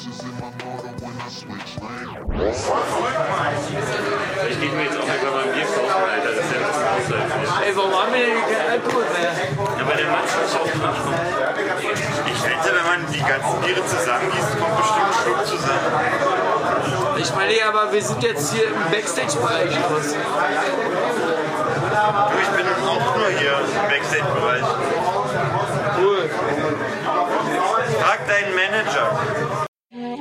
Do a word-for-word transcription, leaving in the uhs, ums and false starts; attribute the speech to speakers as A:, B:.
A: Ich gehe mir jetzt auch einfach mal ein Bier kaufen, Alter. Das ist ja das Ausland.
B: Ey, warum haben wir denn kein Alkohol mehr?
A: Ja, weil der Mannschaft auch dran kommt.
C: Ich wette, wenn man die ganzen Biere zusammengießt, kommt bestimmt ein Schluck zusammen.
B: Ich meine, aber wir sind jetzt hier im Backstage-Bereich.
C: Du, ich bin